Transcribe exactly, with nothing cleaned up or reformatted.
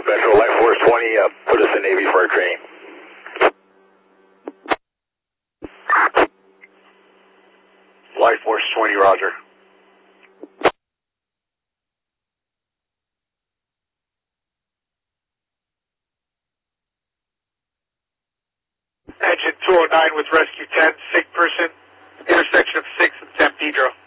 Metro Life Force twenty, uh, put us in Navy for our training. Life Force twenty, roger. Engine two oh nine with Rescue ten, sick person, intersection of sixth and San Pedro.